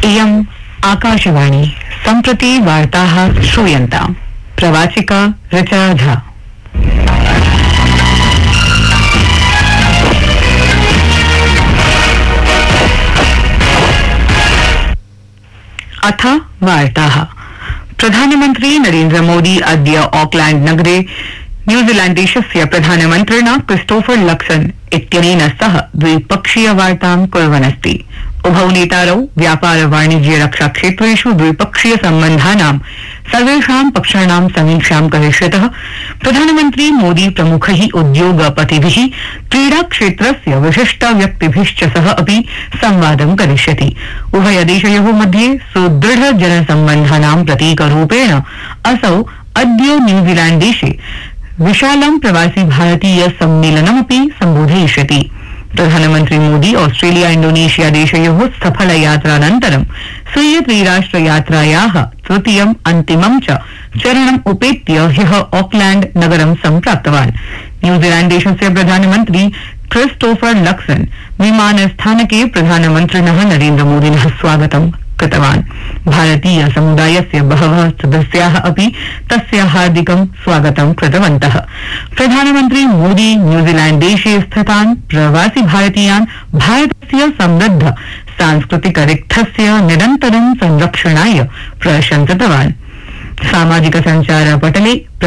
इयम् आकाशवाणी सम्प्रति वार्ताः श्रूयन्ताम्। प्रवाचिका ऋचा झा। अथ वार्ताः। प्रधानमन्त्री नरेन्द्र मोदी अद्य ऑकलैंड नगरे न्यूजीलैंडदेशस्य प्रधानमन्त्रिणा क्रिस्टोफर लक्सन इत्यनेन सह द्विपक्षीय वार्तां कुर्वन्नस्ति। उभौ नेतारौ व्यापार वाणिज्य रक्षा क्षेत्रेषु द्विपक्षीय सम्बन्धानां सर्वेषां पक्षाणां समीक्षां करिष्यतः। प्रधानमन्त्री मोदी प्रमुखैः उद्योगपतिभिः क्रीडा क्षेत्रस्य विशिष्ट व्यक्तिभिश्च सह अपि संवादं करिष्यति। उभयदेशयोः मध्ये सुदृढ जनसम्बन्धानां प्रतीकरूपेण असौ अद्य न्यूजीलैंडदेशे विशालं प्रवासी भारतीय सम्मेलनमपि सम्बोधयिष्यति। प्रधानमन्त्री मोदी ऑस्ट्रेलिया इंडोनेशिया देशयोः सफल यात्रानन्तरं स्वीय त्रिराष्ट्र यात्रायाः तृतीयम् अन्तिमं च चरणम् उपेत्य ह्यः ऑकलैंड नगरं सम्प्राप्तवान्। न्यूजीलैंड देशस्य प्रधानमन्त्री क्रिस्टोफर लक्सन विमानस्थानके प्रधानमन्त्रिणः नरेन्द्र मोदिनः स्वागतं कृतवान्। भारतीय समुदायस्य बहवः सदस्याः अपि तस्य हार्दिकं स्वागतं कृतवन्तः। प्रधानमन्त्री मोदी न्यूजीलैंड देशे स्थितान् प्रवासी भारतीयान् भारतस्य समृद्ध सांस्कृतिक रिक्थस्य निरन्तरं संरक्षणाय प्रशंसितवान्। सामाजिक संचार पटले